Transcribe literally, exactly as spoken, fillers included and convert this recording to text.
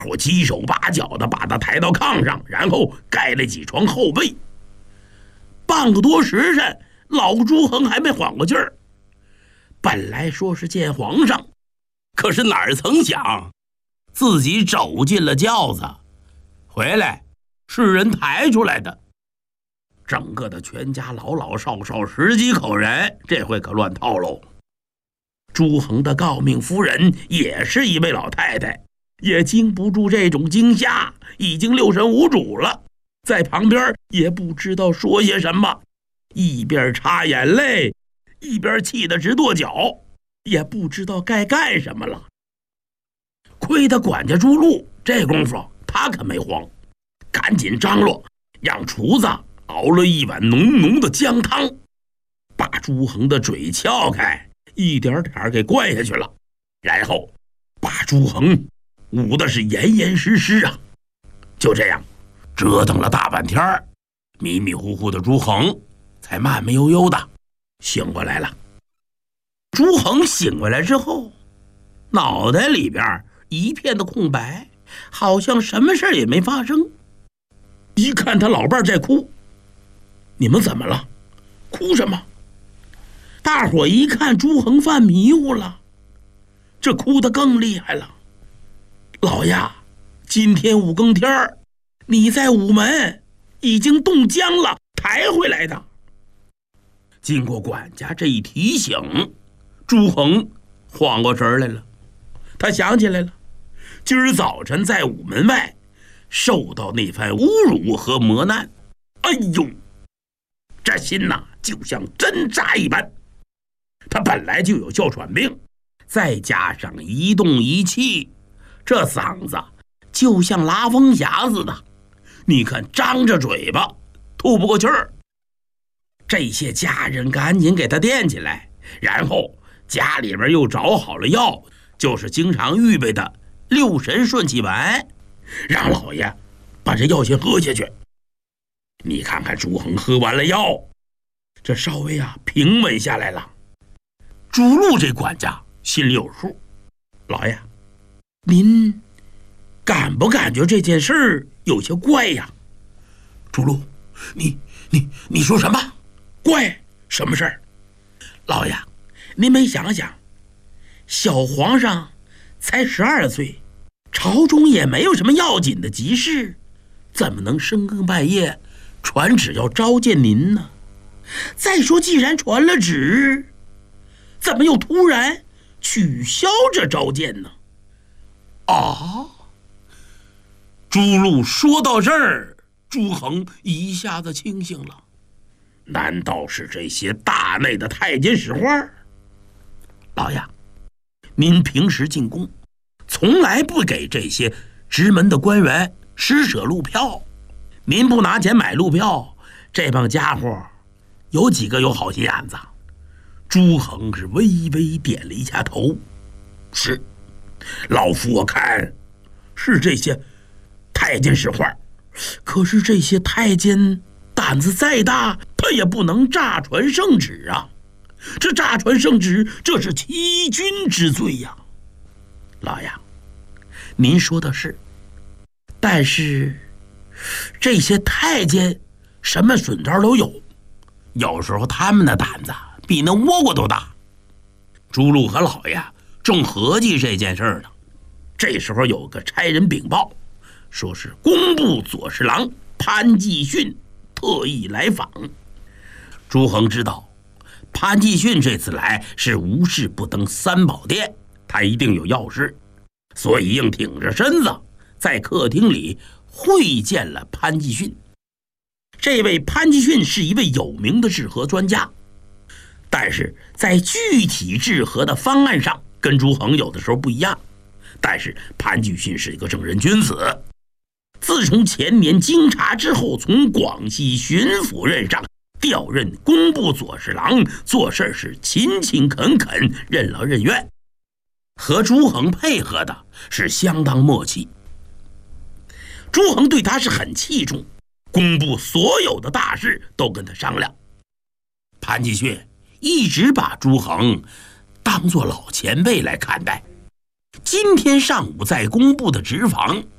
伙七手八脚的把他抬到炕上，然后盖了几床后背。半个多时辰，老朱恒还没缓过劲儿。本来说是见皇上，可是哪儿曾想自己走进了轿子，回来是人抬出来的。整个的全家老老少少十几口人，这回可乱套喽。朱恒的诰命夫人也是一位老太太，也经不住这种惊吓，已经六神无主了，在旁边也不知道说些什么，一边擦眼泪，一边气得直跺脚，也不知道该干什么了。亏得管家朱禄这功夫他可没慌，赶紧张罗让厨子熬了一碗浓浓的姜汤，把朱恒的嘴撬开，一点点给灌下去了，然后把朱恒捂的是严严实实啊。就这样折腾了大半天，迷迷糊糊的朱恒才慢慢悠悠的醒过来了。朱恒醒过来之后，脑袋里边一片的空白，好像什么事也没发生。一看他老伴儿在哭，你们怎么了？哭什么？大伙一看朱恒犯迷糊了，这哭得更厉害了。老爷，今天五更天儿，你在午门已经冻僵了，抬回来的。经过管家这一提醒，朱恒缓过神来了。他想起来了，今儿早晨在午门外受到那番侮辱和磨难，哎呦，这心呐就像针扎一般。他本来就有哮喘病，再加上一动一气，这嗓子就像拉风匣似的，你看张着嘴巴吐不过气儿。这些家人赶紧给他垫起来，然后家里边又找好了药，就是经常预备的六神顺气丸，让老爷把这药先喝下去。你看看朱恒喝完了药，这稍微啊平稳下来了。朱禄这管家心里有数，老爷，您感不感觉这件事有些怪呀？朱禄，你你你说什么？怪什么事儿？老爷，您没想想，小皇上才十二岁，朝中也没有什么要紧的急事，怎么能深更半夜传旨要召见您呢？再说，既然传了旨，怎么又突然取消这召见呢？啊！朱禄说到这儿，朱恒一下子清醒了。难道是这些大内的太监使唤？老爷，您平时进宫从来不给这些直门的官员施舍路票，您不拿钱买路票，这帮家伙有几个有好心眼子？朱恒是微微点了一下头，是，老夫我看是这些太监使唤，可是这些太监胆子再大，他也不能诈传圣旨啊！这诈传圣旨，这是欺君之罪呀！老爷，您说的是，但是这些太监什么损招都有，有时候他们的胆子比那倭瓜都大。朱禄和老爷正合计这件事呢，这时候有个差人禀报，说是工部左侍郎潘继训特意来访。朱恒知道潘继训这次来是无事不登三宝殿，他一定有要事，所以硬挺着身子在客厅里会见了潘继训。这位潘继训是一位有名的治河专家，但是在具体治河的方案上跟朱恒有的时候不一样。但是潘继训是一个正人君子，自从前年经查之后，从广西巡抚任上调任工部左侍郎，做事是勤勤恳恳，任劳任怨，和朱恒配合的是相当默契。朱恒对他是很器重，工部所有的大事都跟他商量。潘继训一直把朱恒当作老前辈来看待。今天上午在工部的职房，